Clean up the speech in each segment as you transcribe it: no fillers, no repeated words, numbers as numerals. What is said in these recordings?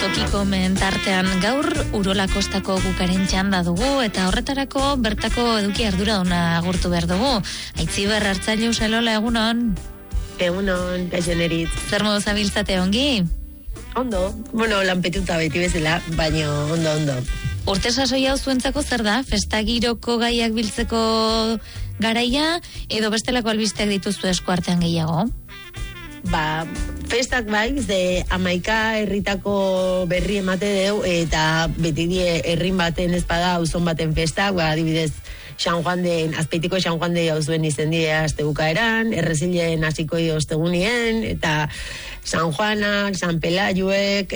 tokiko mentartean gaur Urola Kostako gukaren txanda dugu eta horretarako bertako eduki arduraduna agurtu behar dugu. Aitziber Artzaile Usalola, egunon? Egunon, kaixonerit. Zer modu zabiltzate ongi? Ondo, lanpetuta beti bezala, baina ondo. Urte sasoi hau zuentzako zer da? Festagiroko gaiak biltzeko garaia edo bestelako albisteak dituzu esku artean gehiago? Festak bai, ze 11 herritako berri emate deu, eta beti die herrin baten ezpada auzon baten festak, adibidez, Azpeitiko San Juan de auzuen izen die aste bukaeran, Errezilen hasiko dio ostegunien, eta San Juana, San Pelaioek,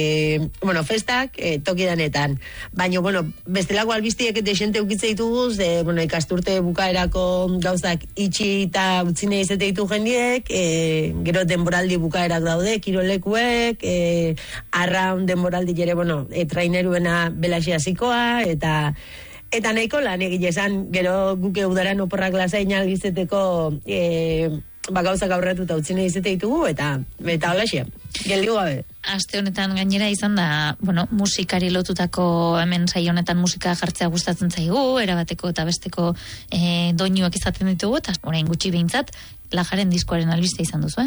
festak tokidanetan. Baina, bestelako albistiek eta xente ukitze ditugu, ikasturte bukaerako gauzak itxi eta utzine izate ditu jendiek, gero denboraldi bukaerak daude, kirolekuek, arraun denboraldi jere, traineruena belaxi hasikoa, eta nahiko lan egile esan, gero guke udaran oporrak lasain albizeteko gauzak aurretuta utzine izate ditugu, eta holaxia, geldigu gabe. Aste honetan gainera izan da, musikari lotutako hemen saio honetan musika jartzea gustatzen zaigu, erabateko eta besteko doinuak izaten ditugu, eta orain gutxi behintzat, Lajaren diskoaren albiste izan duzu,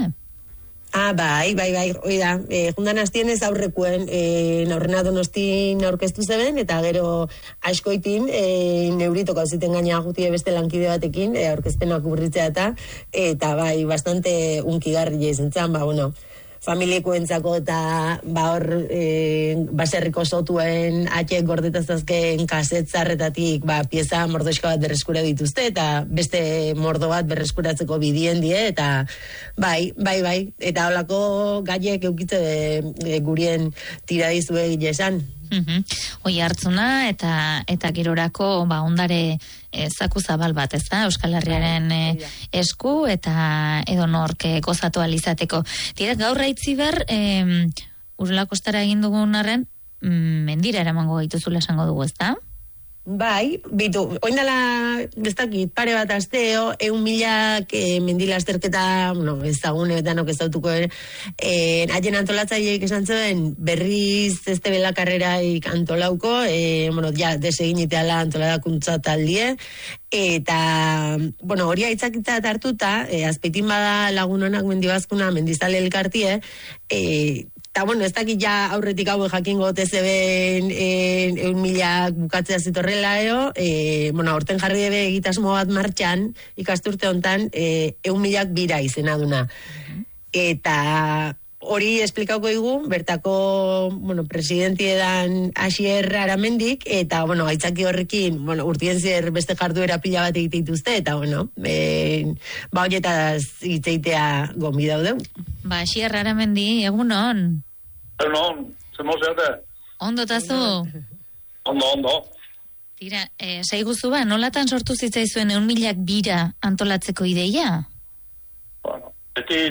Bai, oida, jundan hastien ez aurrekuen, aurrena Donostin aurkeztu zeben, eta gero askoitin, neuritoka ziten gaina gutie beste lankide batekin, aurkezpenak urritzea eta bai, bastante unkigarri izan zan, familiekoentzako eta hor baserriko sotuen atxek gordetazazken kasetzarretatik pieza mordoxka bat berreskura dituzte eta beste mordo bat berreskuratzeko bidien die eta bai, eta holako gaiek eukitze gurien tiradizue gile esan. Hoi hartzuna eta gerorako ondare zaku zabal bat, ez da? Euskal Herriaren esku eta edo nork gozatu alizateko. Tira, gaur Aitziber, Urola Kostara egin dugun arren, mendira eramango gaituzula esango dugu, ez da? Bai, bitu, oindala, bestakit, pare bat asteo, 100.000 mendila azterketa, ezagunetan okezautuko haien antolatzaileik esan zuen, berriz este bela karreraik antolauko, desegin iteala antoladakuntza taldie, eta, hori aitzakita hartuta, azpeitin bada lagunonak mendibazkuna, mendizale elkartie, eta, ez dakit ja aurretik hau jakingo TCB-en 100.000 bukatzea zitorrela horten jarri debe egitasmo bat martxan, ikasturte hontan, 100.000 bira izena duna. Eta hori esplikauko dugu, bertako, presidentiedan Asier Aramendik, eta, aitzaki horrekin, urtien zer beste jarduera pila bat egite dituzte, eta, horietaz itzeitea gombi daudeu. Asier Aramendi, egunon? Egunon, zemo zeate? Ondo tazu? Ondo. Tira, saiguzu nolatan sortu zitzaizuen 100.000 bira antolatzeko ideia? Beti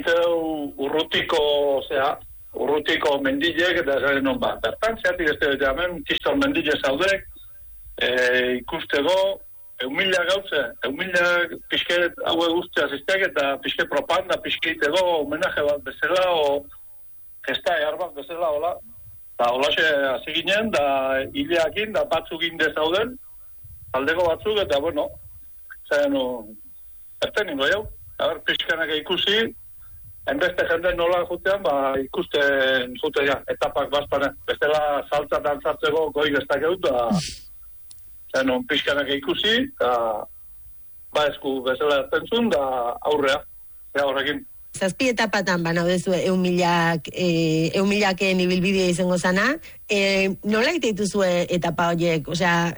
urrutiko mendilek eta zaren non bat. Bertan, zeatik ez dut hemen, kiston mendile zaudek, ikustego, 100.000 gauze, 100.000 pixket haue guztia ziztek eta pixket propaganda, pixket itego, homenaje bat bezala, gesta ehar bat bezala, hola. Da, holaxe hasi ginen, da hileakin, da batzuk inde zauden, aldeko batzuk, eta zaren, erten ningo jau. Pixkanak ikusi, enbeste jende nola jutean, ikusten jutea, etapak bazpanen. Bestela saltza dantzartzeko goi gestak eut, zaren, pixkanak ikusi, eta esku bezala ertentzun, da aurrea, horrekin. Zazpi etapatan banaudezu 100.000 ibilbidea izango zana. Nola iteituzue etapa horiek?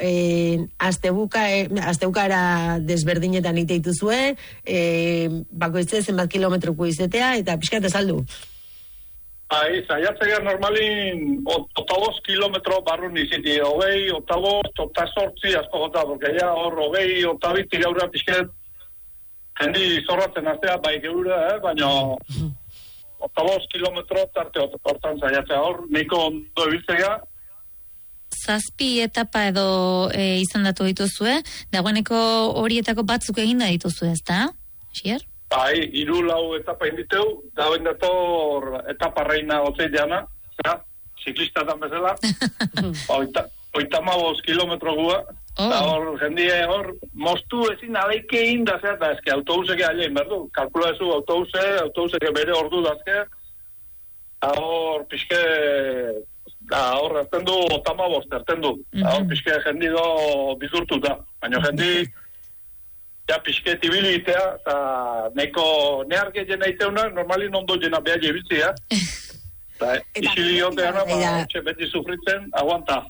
Astebukaera desberdinetan iteituzue, bakoitze zenbat kilometroko izetea, eta pixka eta saldu? Zaiatzea normalin 8 kilometro barrun iziti, 20, 8, asko gota, porque ya hor 20, 8 tiraura pixket, hendi zorratzen aztea, geura, baina 8 kilometro tarte hortan zaiatzea hor, niko ondo ebiltzea. Zazpi etapa edo izendatu dituzue, dagoeneko horietako batzuk eginda dituzue, ez da? Xier? 3-4 etapa inditeu, da bendator etapa reina otzei diana, ziklistatan bezala, 35 kilometro gua, eta hor, jendie hor, moztu ezin aleike inda, eta eske autobuseke alein, berdu, kalkula ezu autobuseke bere ordu dazke, eta hor, pixke, hor, erten du, 35, erten du, hor, pixke jendido bizurtuta, baina jendi, ja, pixke tibilitea, eta neko nearke jena iteuna, normalin ondo jena beha jebiltzia, isili oteana, beti sufritzen, aguanta.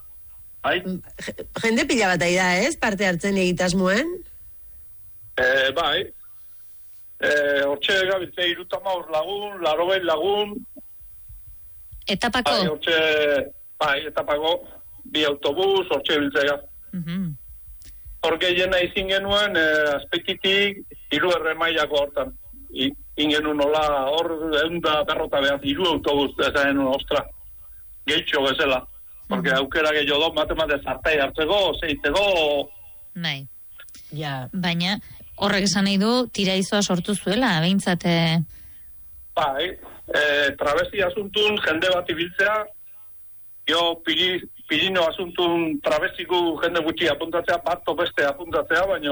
Jende pila bat da, ez? Parte hartzen egitasmoen? Bai. Hortxe gabiltze 30 lagun, 80 lagun. Etapako? Bai, etapako. Bi autobus, hortxe biltzea. Horke jena izin genuen, aspektitik, 3 mailako hortan. Ingenu nola, hor, eunda berrota behar, 3 autobus, ezagen ostra. Geitxo bezala. Porque aukera gehiago do, mate zartai hartzeko, zeitzeko. Bai. Ja. Baina, horrek esan nahi du, tiraizoa sortu zuela, behintzate... Bai, trabezi asuntun jende bat ibiltzea, jo Pirino asuntun trabeziku jende gutxi apuntatzea, bat beste apuntatzea, baina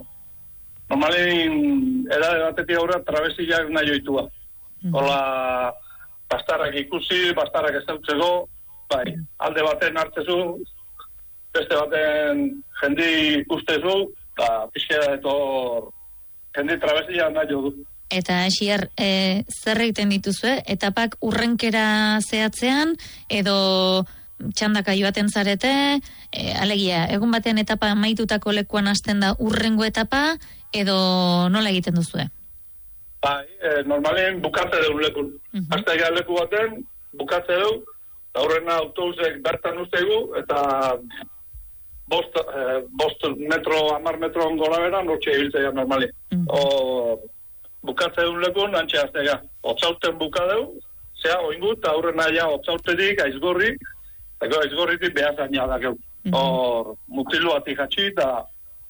normalin edade batetik aurra trabeziak nahi oitua. Hola, bastarrak ikusi, bastarrak ezautzeko, bai, alde baten hartzezu, beste baten jendi ikustezu, eta pixera etor jendi trabezia nahi du. Eta Xier, zer egiten dituzue? Etapak urrenkera zehatzean, edo txandaka joaten zarete, alegia, egun batean etapa maitutako lekuan hasten da urrengo etapa, edo nola egiten duzue? Bai, normalien bukatze dugu lekun. Hasta ega leku baten, bukatze dugu, aurrena autobusek bertan ustegu, eta 5 metro, 10 metro ongola bera, nortxe ibiltzea normali. Bukatze dugu lekun, antxe aztega. Otzauten bukadeu, zea oingut, aurrena ja otzautetik, aizgorri, eta aizgorritik behazan jadakeu. Hor, mutilu ati jatxi, eta...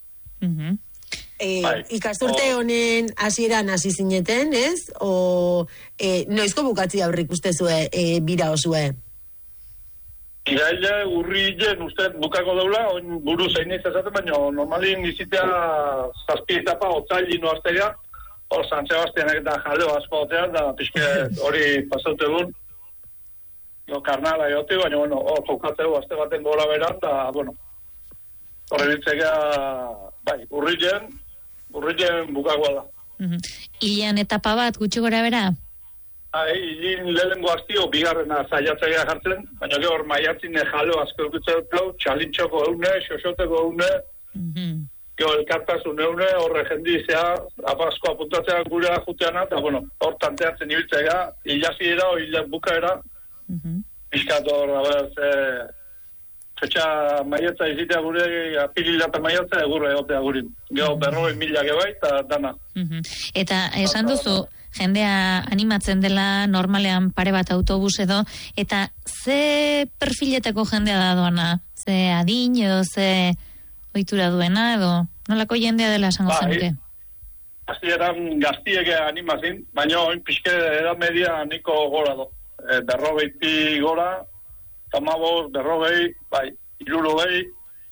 Ikasturte honen hasieran hasi zineten, ez? O noizko bukatzi aurrik ustezue bira osue? Iraile, urrilen uste bukako daula, oin buru zein ezaten, baina normalin izitea 7 etapa, otzaili noaztega, hor San Sebastianek eta jaleo asko otea, da pixke hori pasaute egun, karnala egote, baina hor jokatzeu azte baten gola beran, da, horre biltzea, bai, urrilen bukakoa da. Ilean etapa bat, gutxi gora bera? Ilin lehengo hastio, bigarrena zaiatzea jartzen, baina hor maiatzin jaleo asko eukitzen dut, txalintxoko eune, xoxoteko eune, elkartasun eune, horre jendizea, apasko apuntatzea gure juteana, eta hor tanteatzen ibiltzea, hilasiera o hilak bukaera, piskat hor, fetxa maiatza izitea gure, apililata maiatza egurre egotea gurin. Gero 40.000 gebai, eta dana. Eta esan duzu, jendea animatzen dela normalean pare bat autobus edo, eta ze perfiletako jendea da doana? Ze adin edo ze ohitura duena edo nolako jendea dela esango zenuke? Hasieran gaztiek animazin, baina oin pixke edan media niko gora do. 40 gora, 15, 40, bai, 60,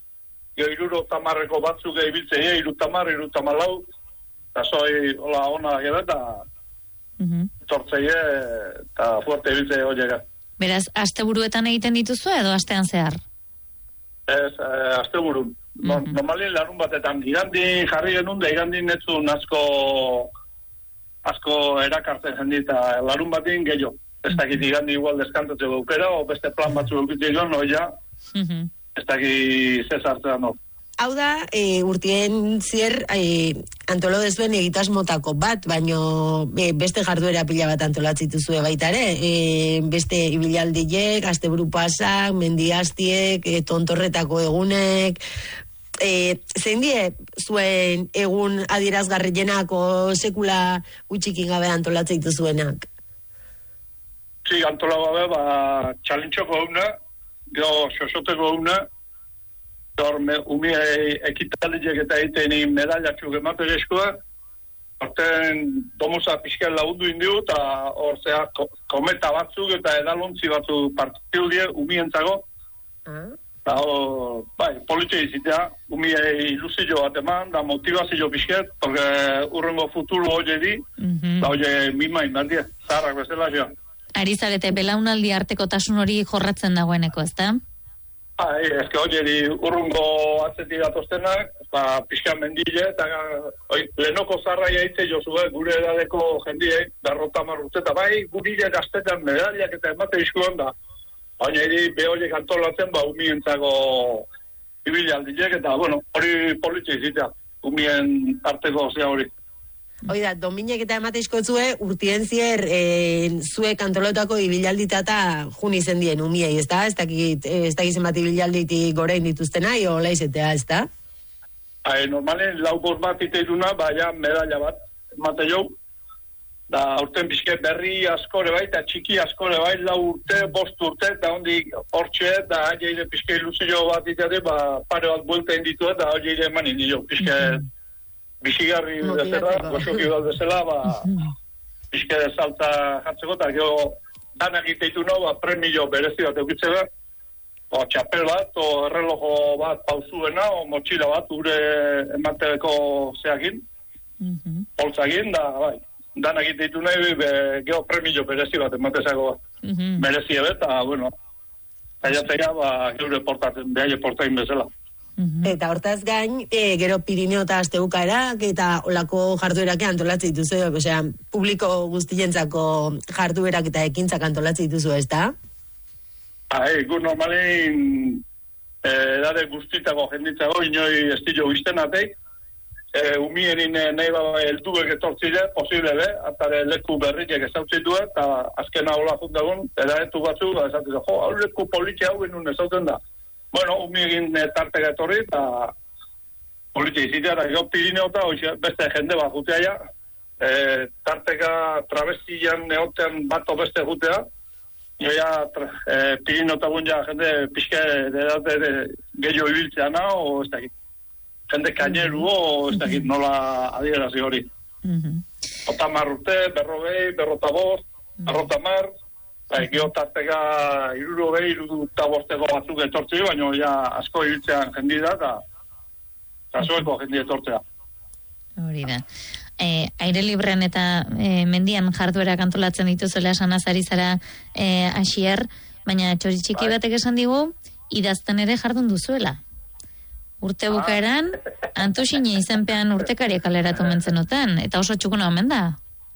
70 batzuk egibiltzea, 70, 74, eta zoi ona gero eta tortzeie eta fuerte egibiltzea horiega. Beraz, asteburuetan egiten dituzu edo astean zehar? Ez, asteburun. Normalien larun batetan, igandin jarri genuen, da igandin netzun asko erakartzen jendi, eta larun batin gehiago. Ez dakit igandin igual deskantatzeko aukera, o beste plan batzu eukitzen joan, ja, ez dakit zezartzen no. Hau da, urtien zier antolo dezuen egitasmotako bat, baino beste jarduera pila bat antolatzituzue baita ere. Beste ibilaldiek, asteburu pasak, mendiaztiek, tontorretako egunek. Zein die zuen egun adierazgarrienak o sekula utxikin gabe antolatzeitu zuenak? Sí, antola gabe, txalintxoko eguna, gero xosoteko eguna, umie ekitaldiek eta egiten medallatxuk ematen eskoa, Horten domusa pixken lagundu indiu, eta hor zea kometa batzuk eta edalontzi batzuk partidu die, umientzago. Eta hor, bai, politxe izitea, umie ilusio bat eman, da motivazio pixket, porque urrengo futuro hori di, eta hori mima inbandie, zaharrak bezala joan. Ari zarete, belaunaldi artekotasun hori jorratzen dagoeneko, ezta? Ezke hori urrungo atzetik datoztenak, pixkan mendile, eta lehenoko zarraia hitze jozue gure edadeko jendiek, 50 urte, eta bai, gurile gaztetan medaliak eta emate izkuan da. Baina behoriek antolatzen, umientzako ibilaldiek, eta hori politxe izitea, umien arteko zea hori. Oida, Dominek eta emateizko zue, urtien zier, zuek antolotako ibilandita eta juni zendien umiei, ez da? Ez dakit bat ibilalditik gorein dituztena, hola izetea, ez da? Normalen, laukos bat iteiruna, baina medalla bat, emate jau, da urten pixke berri askore bai, eta txiki askore bai, 4 urte, 5 urte, eta hondik hortxe, da jaire pixke ilusio bat iteate, pare bat buelta inditu, eta jaire eman indio, pixke... Bizigarri bezala, goxoki bat bezala, pixke saltza jartzeko, eta gero danak iteitu nau, premio berezi bat eukitzea, txapel bat, errelojo bat pauzuena, motxila bat, gure emateko zeakin, poltzakin, da, bai, danak iteitu nahi, gero premio berezi bat ematezako merezi ebet, eta, zaiatzea, geure portatzen, behaile portain bezala. Eta hortaz gain, gero Pirineo eta Asteukaerak eta olako jarduerak antolatzen dituzu, osea, publiko guztientzako jarduerak eta ekintzak antolatzen dituzu, ez da? Gu normalen edade guztitako jenditzago, inoi estillo biztenatek, umienin nahi helduek etortzile, posible be, atare leku berriak ezautzi du, eta azkena hola juntagun, edaetu batzu, esatzen da, hau leku politia hau enun ezauten da. Umigin tarteka etorri, eta politia izitea, eta gau Pirineo eta beste jende bat jutea ja, tarteka travestian neotean bato beste jutea, ja Pirineo eta ja jende pixke edate gehiago ibiltzea na, o ez dakit, jende kaineru, o ez dakit nola adierazi hori. Otamar urte, 40, 45, 40, geotarteka 60, 65 batzuk etortzea, baina ja asko ibiltzean jendi da, eta zueko jendi etortzea. Hori da. Aire librean eta mendian jarduerak antolatzen dituzuela esan azari zara Asier, baina txori txiki batek esan digu, idazten ere jardun duzuela. Urte bukaeran, Antosine izenpean urtekariak aleratu mentzenotan, eta oso txukuna omen da.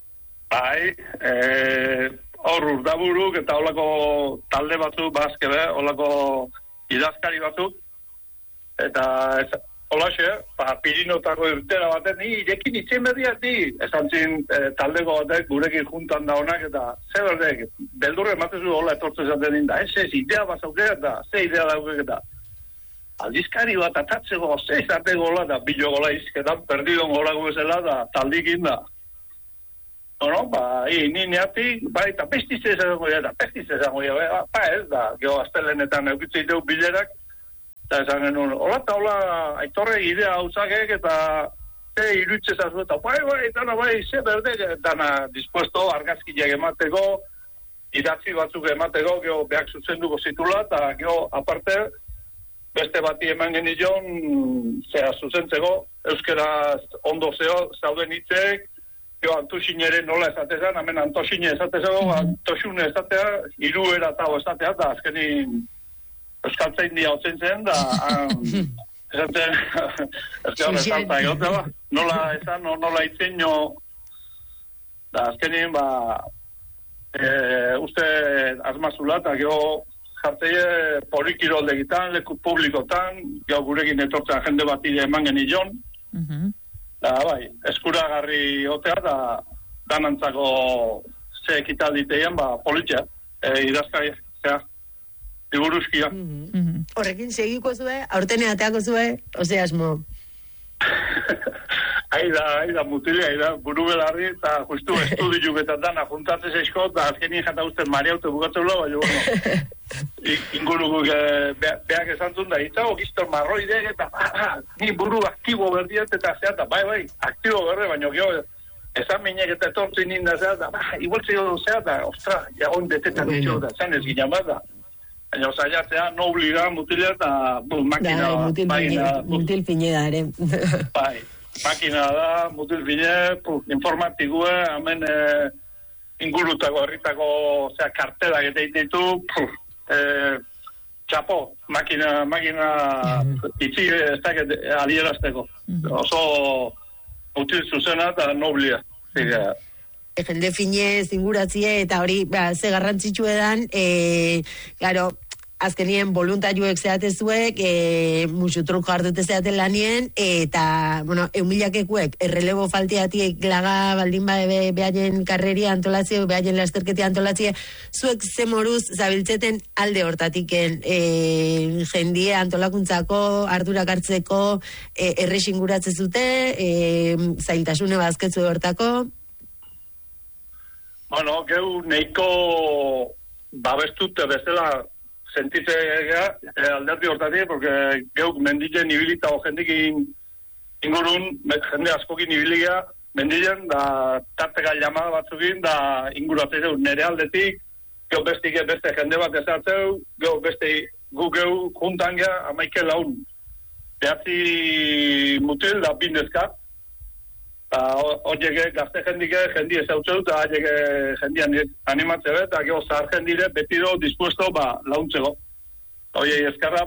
Hor urdaburuk eta holako talde batzuk, bazkebe, holako idazkari batzuk, eta holaxe, Pirinotako irtera baten, irekin itzen berdiak esan zin taldeko batek gurekin juntan da honak, eta ze berdek, beldurre ematezu hola etortzen zaten din, da ez idea bazaukea, eta ze idea daukek, eta aldizkari bat atatzeko, ze izateko hola, eta bilo gola izketan, perdidon gola guzela, da taldikin da. Ni neatik, eta pestize zango ya, ez da, geho astelenetan eukitzei deu bilerak, eta esan genuen, hola eta hola, aitorre idea hauzakek, eta iruitze zazu, eta ze berdek, dana dispuesto argazkiak emateko, idatzi batzuk emateko, geho behak zuzenduko zitula, eta geho aparte, beste bati eman genion, zea zuzentzeko, euskera ondo zauden hitzek, Antoxinere nola esatezan, hemen Antoxine esatezan, Antoxune esatea, iruera eta esatea, eta azkenin euskaltzein dia hotzen zen, da esaten, ezker salta egotea, nola esan, nola itzen jo, da azkenin, uste asmazula, eta geho jartzeie polikiroldegitan, leku publikotan, geho gurekin etortzen jende bat eman genion, da, eskuragarri otea, da danantzako ze ekitalditeien, politia, idazkari, Liburuzkia. Horrekin segiko zue, aurtene ateako zue, ose asmo. Aida mutile, buru belarri, eta justu estudiuk eta dana juntatzez esko, eta azkenin jata uste mariaute bukatzen lau, baina, inguruk beak esantzun da, eta okiztor marroidek, eta ni buru aktibo berdiet, eta zeata, bai, aktibo berre, baina geho, ezan minek eta etortzen ninda zera, da, igual zego zera, da, ostra, jagoin betetan utxo, da, zan ez gina bat, da. Baina osaiatzea, nobliga, mutila, eta makina, mutil pineda, ere. Bai, makina da, mutil pine, informatikue, hemen ingurutako, herritako, zera, kartelak eta ditu, txapo, makina itzi ez dakit alierazteko. Oso mutil zuzena eta noblia. Jende finez, inguratzie, eta hori, ze garrantzitsu edan, claro, azkenien voluntarioek zeatezuek, musutruk jardute zeaten lanien, eta, bueno, eumilakekuek, errelebo faltiatiek laga baldin behaien karreria antolatzie, behaien lasterketia antolatzie, zuek zemoruz zabiltzeten alde hortatiken, jendie antolakuntzako, ardurak hartzeko, erresinguratze zute, zailtasune bazketzu hortako? Bueno, geu neiko babestute bezala sentitzea alderdi hortatik, porque geuk mendilen ibilita o jendikin ingurun, jende askokin ibiliga, mendilen, da tarteka llamada batzukin, da inguratzeu nere aldetik, geu beste jende bat ezatzeu, geu beste geu juntan gea, amaike laun. Behatzi mutil da bindezka, horiek gazte jendike, jendi ezautzeu, eta horiek jendian animatzeu, eta geho zahar jendire beti do dispuesto launtzego. Horiek eskarra,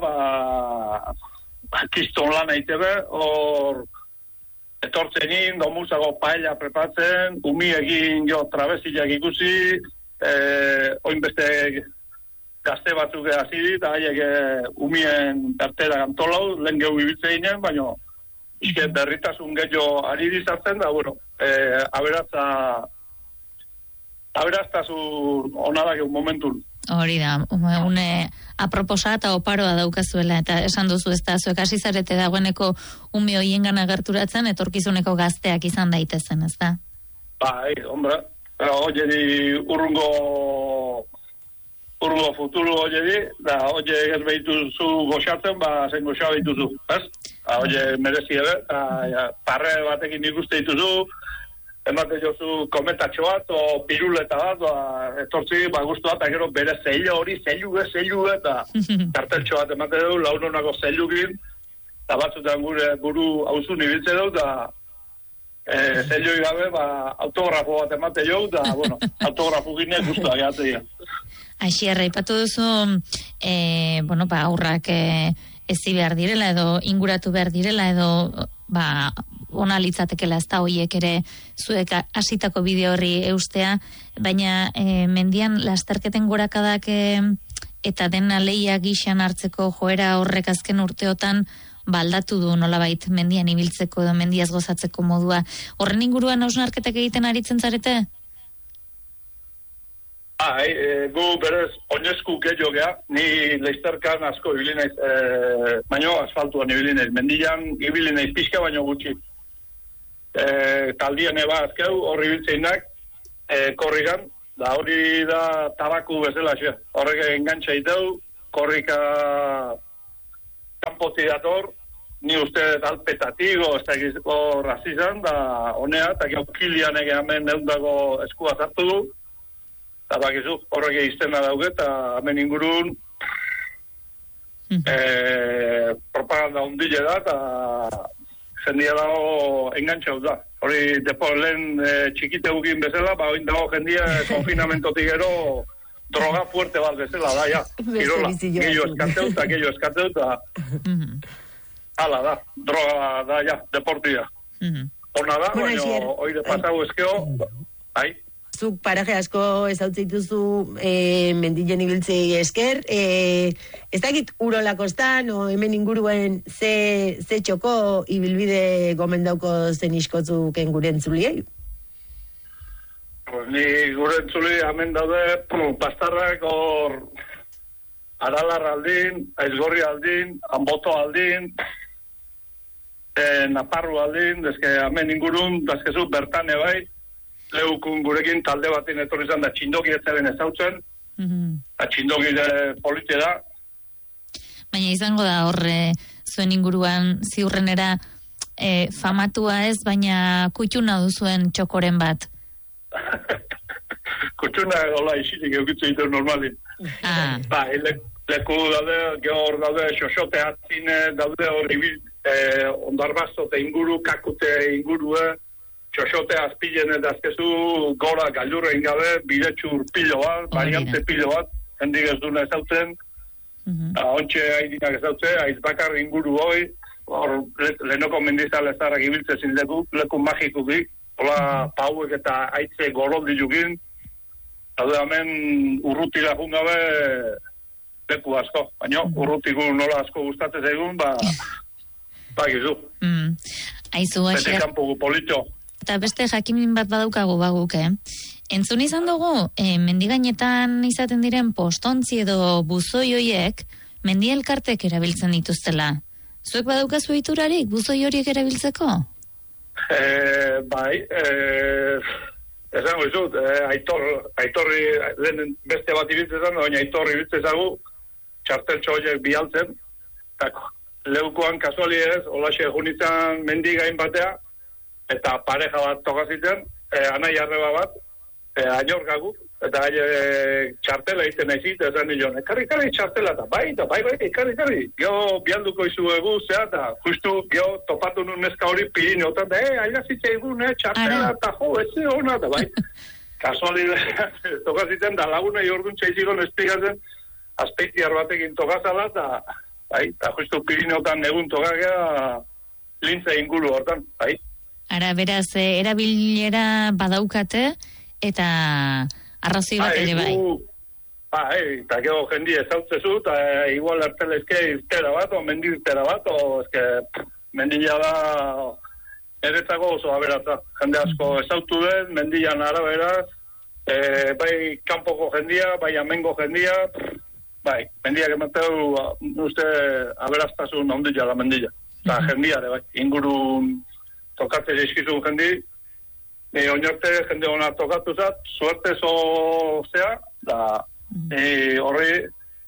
kiston lan eitebe, hor etortzenin, domuzago paella prepatzen, umi egin jo trabezilak ikusi, oin beste gazte batzuk hasi dit, horiek umien kartera gantolau, lehen gehu ibiltze ginen, baina izke berritasun gehiago ari dizatzen da, bueno, aberaztasun onadak egun momentun. Hori da, une aproposa eta oparoa daukazuela, eta esan duzu ez da, zuek hasi zarete dagoeneko ume hoiengan agerturatzen, etorkizuneko gazteak izan daitezen, ez da? Bai, hombre, hori urrungo futuro hori, da hori ez behituzu goxatzen, zen goxa behituzu, ez? Hori merezi ebe, parre batekin ikuste dituzu, emate jozu kometatxo bat, o piruleta bat, etortzi, guztu bat, gero bere zeilu hori, zeilu, eta karteltxo bat emate du, launonako zeilukin, eta batzutan gure buru hauzun ibiltze du, eta zeiloi gabe, autografo bat emate jo, eta, bueno, autografo gine guztua gehatzea. Aixi, erraipatu duzu, aurrak ezi behar direla, edo inguratu behar direla, edo, ona litzatekela ez da hoiek ere zuek hasitako bideo horri eustea, baina mendian lasterketen gorakadak eta dena leia gixan hartzeko joera horrek azken urteotan aldatu du nolabait mendian ibiltzeko edo mendiaz gozatzeko modua. Horren inguruan hausnarketak egiten aritzen zarete? Gu berez oinezku gehiago geha, ni leizterkan asko ibili naiz, baino asfaltuan ibili naiz, mendian ibili naiz pixka baino gutxi. Taldian eba azkeu, horri biltzeinak, korrikan, da hori da tabaku bezala xe. Horrek engantxa iteu, korrika kanpoti dator, ni uste alpetatigo, ez da egizko razizan, da honea, eta gau kilian ege hemen eundako eskua zartu du, eta bakizu, horrek iztena daude, eta hemen ingurun propaganda hundile da, eta jendia dago engantxau da. Hori, depo lehen txikite gukin bezala, oin dago jendia konfinamentotik gero droga fuerte bat bezala da, ja. Girola, gehiago eskateu, eta hala da, droga da, ja, deportia. Ona da, baina oire pasau ezkeo, Zuk paraje asko ezautzituzu mendilen ibiltzei esker, ez dakit Urola kostan, o hemen inguruen ze txoko ibilbide gomendauko zen iskotzuken gure entzuliei? Ni gure entzuli hemen daude, pastarrak hor Aralar aldin, Aizgorri aldin, Anboto aldin, Naparru aldin, dezke hemen ingurun, dazkezu bertane bai, leukun gurekin talde batin etorri izan da txindoki etzaren ezautzen, eta txindoki polite da. Baina izango da horre zuen inguruan ziurrenera famatua ez, baina kutxuna duzuen txokoren bat. Kutxuna hola isilik eukitzu ditu normalin. Leku daude, gehor daude, xoxote atzine, daude hori ondarbazote inguru, kakute ingurue, xoxote azpilen eta azkezu gora gailurra ingabe, bidetxur pilo bat, variante pilo bat, hendik ez duna ezautzen, ontxe haidinak ezautzen, aiz bakar inguru hoi, hor lehenoko mendizale zarrak ibiltzezin leku magikukik, hola pauek eta aitze goroldi jugin, daude hemen urrutila jungabe leku asko, baina urrutiku nola asko gustatzen zaigun, gizu. Aizu, bete kanpo polito. Eta beste jakimin bat badaukagu baguk, Entzun izan dugu, mendigainetan izaten diren postontzi edo buzoi hoiek, mendielkartek erabiltzen dituztela. Zuek badaukazu iturarik, buzoi horiek erabiltzeko? Esango izut, aitorri, beste bat ibiltzezan, baina aitorri ibiltzezagu, txarteltxo horiek bialtzen, eta leukoan kasualiez, holaxe junitzen mendigain batea, eta pareja bat tokaziten, anai arreba bat, ainorkagu, eta txartela egiten naizit, esan nion, ekarri txartela, eta bai, ekarri. Geo bialduko izu egu, eta justu geo topatu nun neska hori Pirineotan, airazitza egun, txartela, eta ez hona, eta bai. Kasualidea, tokaziten, da lagunei orduan txaizigon esplikatzen, azpeitiar batekin tokazala, eta justu Pirineotan egun tokakea lintza inguru hortan, bai. Ara, beraz, erabilera badaukate, eta arrazoi bat ere bai. Eta gero jendi ezautzezu, eta igual ertelezke irtera bat, o mendi irtera bat, o mendila da eretzako oso aberatza. Jende asko ezautu den, mendilan araberaz, bai kanpoko jendia, bai amengo jendia, bai, mendiak emateu, uste aberaztasun ondila da mendila. Eta jendiare, bai, ingurun tokatzea eskizun jendi, oinarte jende hona tokatu zat, suerte zea, da horri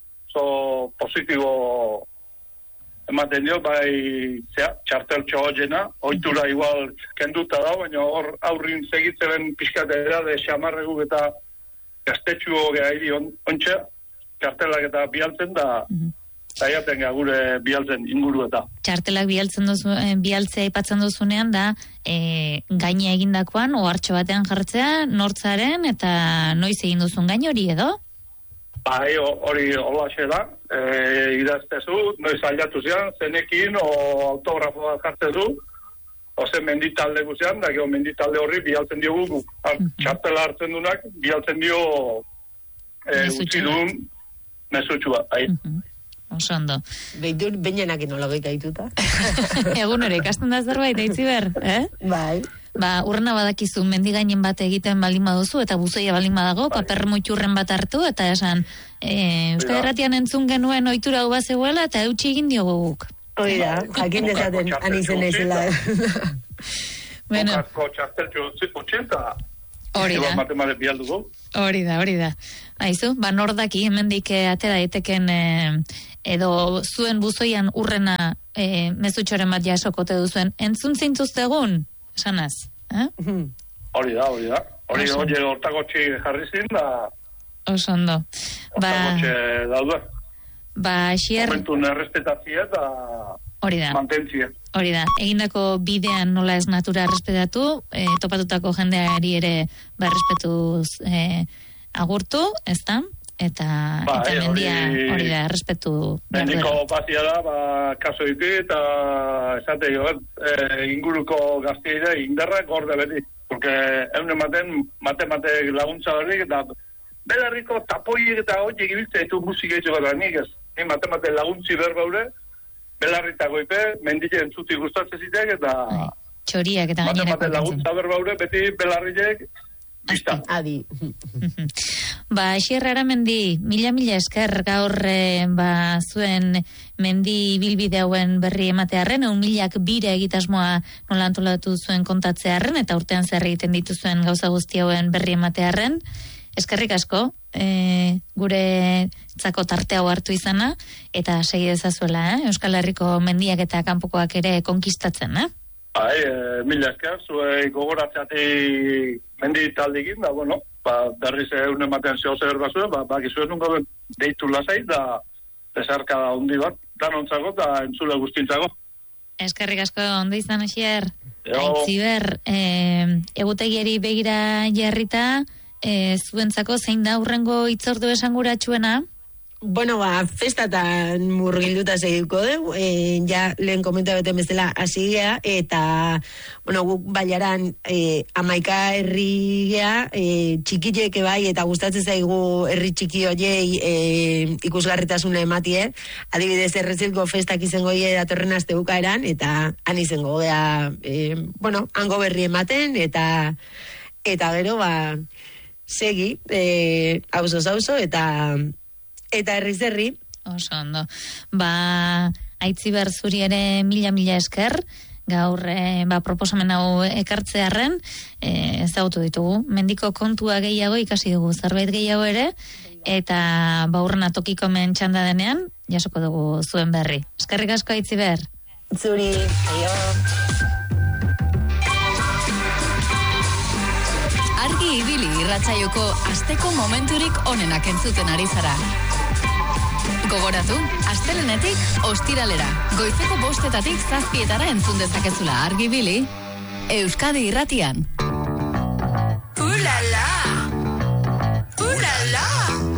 positibo ematen dio, bai txarteltxo horiena, oitura igual kenduta da, baina hor aurrin segitzen pixkatera de xamarreguk eta gaztetxu hogea hiri ontsa, txartelak eta bialtzen da, zaiaten gure bialtzen inguru eta. Txartelak bialtzea aipatzen duzunean da, gaina egindakoan, ohartxo batean jartzea, nortzaren eta noiz egin duzun gain hori edo? Bai, hori holaxe da, idaztezu, noiz aldatu zean, zenekin, o autografoa jartzezu, ozen menditalde guzean, da gero menditalde horri bialtzen diogu, txartela hartzen dunak, bialtzen dio utzi duen mesutxua, bai. Oso ondo. Beinenak inola goita dituta. Egun ere, ikasten da zerbait, eitzi ber, Bai. Urna badakizu, mendigainen bat egiten baldin baduzu, eta buzoia baldin badago, paper muturren bat hartu, eta esan, Euskal Herratian entzun genuen ohitura hau bazegoela, eta eutxi egin diogu guk. Hori da, jakin dezaten, anizen ezela. Okazko txarteltxo utxenta, hori da. Aizu, nordaki hemendike atera daiteken edo zuen buzoian urrena mezutxoren bat jasokote duzuen. Entzun zintuztegun, esanaz? Hori da. Hori hortakotxi jarri zin, da... Oso ondo. Hortakotxe daude. Xier... Momentun errespetazia eta... Hori da. Mantentzia. Hori da. Egindako bidean nola ez natura errespetatu, topatutako jendeari ere errespetuz agurtu, ez da? Eta mendia hori da, errespetu. Mendiko bazia da, kaso ditu, eta esate inguruko gazteire indarrak gorde beti. Porque eunen mate laguntza horrik, eta belarriko tapoiek eta horiek ibiltzea ditu musika itxo gara nik ez. Mate laguntzi berbaure, belarritako ipe, mendile entzuti gustatzen zitek, eta... Txoriak eta gainerako. Mate laguntza berbaure, beti belarriek, bizta. Adi. Xierra Aramendi, mila esker gaur zuen mendi bilbide hauen berri ematearren, 1.002 egitasmoa nola antolatu zuen kontatzearren, eta urtean zer egiten dituzuen gauza guzti hauen berri ematearren. Eskerrik asko, gure zako tarte hau hartu izana, eta segi dezazuela, Euskal Herriko mendiak eta kanpokoak ere konkistatzen, Mila esker, zuei gogoratzeatik mendi taldekin, da, bueno, berriz egun ematen zehose berbazue, bakizuen nungo deitu lasai, da desarka da hundi bat, danontzako eta entzule guztintzako. Eskerrik asko, ondo izan, Asier. Aitziber, egutegiari begira jarrita, zuentzako zein da hurrengo hitzordu esanguratsuena? Bueno, festatan murgilduta segiko dugu, ja lehen komenta beten bezala hasigea, eta, bueno, guk baiaran 11 herria txikileke bai, eta gustatzen zaigu herri txiki hoiei ikusgarritasuna ematie, adibidez Errezilko festak izango ie datorren aste bukaeran, eta han izango gea, bueno, hango berri ematen, eta gero, segi, auzo, eta herri. Oso ondo. Aitziber zuri ere mila esker, gaur proposamen hau ekartzearren, ezagutu ditugu. Mendiko kontua gehiago ikasi dugu, zerbait gehiago ere, eta urrena tokiko txanda denean, jasoko dugu zuen berri. Eskerrik asko, Aitziber. Zuri, aio. Argi ibili irratsaioko asteko momenturik onenak entzuten ari zara. Gogoratu, astelenetik ostiralera, goizeko 5:00 7:00 entzun dezakezula Argi ibili, Euskadi Irratian.